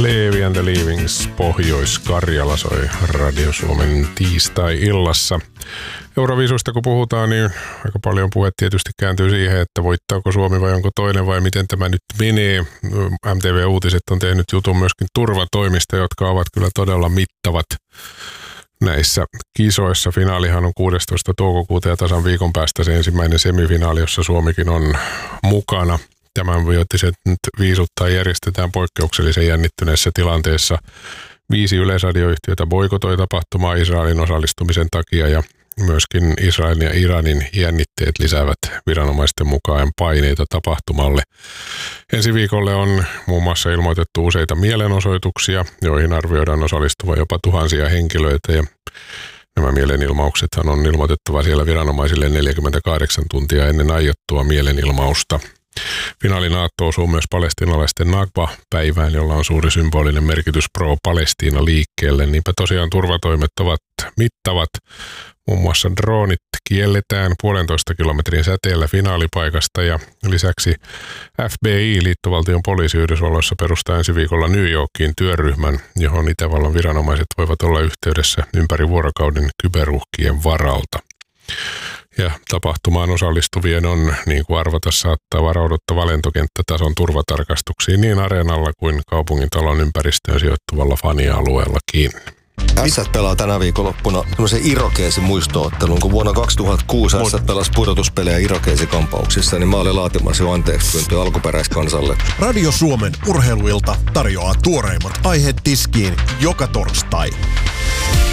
Leevi and the Leavings Pohjois-Karjala soi Radio Suomen tiistai-illassa. Euroviisuista kun puhutaan, niin aika paljon puhe tietysti kääntyy siihen, että voittaako Suomi vai onko toinen vai miten tämä nyt menee. MTV Uutiset on tehnyt jutun myöskin turvatoimista, jotka ovat kyllä todella mittavat näissä kisoissa. Finaalihan on 16. toukokuuta ja tasan viikon päästä se ensimmäinen semifinaali, jossa Suomikin on mukana. Tämänvuotiset viisuttaa järjestetään poikkeuksellisen jännittyneessä tilanteessa. 5 yleisradioyhtiötä boikotoi tapahtumaa Israelin osallistumisen takia ja myöskin Israelin ja Iranin jännitteet lisäävät viranomaisten mukaan paineita tapahtumalle. Ensi viikolle on muun muassa ilmoitettu useita mielenosoituksia, joihin arvioidaan osallistuva jopa tuhansia henkilöitä ja nämä mielenilmauksethan on ilmoitettava siellä viranomaisille 48 tuntia ennen aiottua mielenilmausta. Finaalin aatto osuu myös palestiinalaisten Nakba-päivään, jolla on suuri symbolinen merkitys pro-Palestiina-liikkeelle. Niinpä tosiaan turvatoimet ovat mittavat. Muun muassa droonit kielletään 1,5 kilometrin säteellä finaalipaikasta ja lisäksi FBI, liittovaltion poliisi Yhdysvalloissa, perustaa ensi viikolla New Yorkiin työryhmän, johon Itävallan viranomaiset voivat olla yhteydessä ympäri vuorokauden kyberuhkien varalta. Ja tapahtumaan osallistuvien on, niin kuin arvata saattaa, varauduttava lentokenttätason turvatarkastuksiin niin areenalla kuin kaupungintalon ympäristöön sijoittuvalla fanialueellakin. Ässät pelaa tänä viikonloppuna semmoisen Irokeesin muistoottelun, kun vuonna 2006 Ässät pelasi pudotuspelejä Irokeesikampauksissa, niin mä olin laatimassa jo anteeksi pyyntöä alkuperäiskansalle. Radio Suomen urheiluilta tarjoaa tuoreimmat aiheet tiskiin joka torstai.